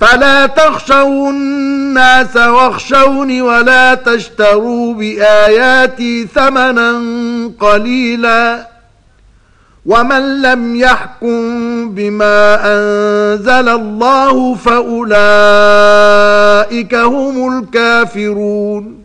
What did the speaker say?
فلا تخشوا الناس واخشوني ولا تشتروا بآياتي ثمنا قليلا ومن لم يحكم بما أنزل الله فأولئك هم الكافرون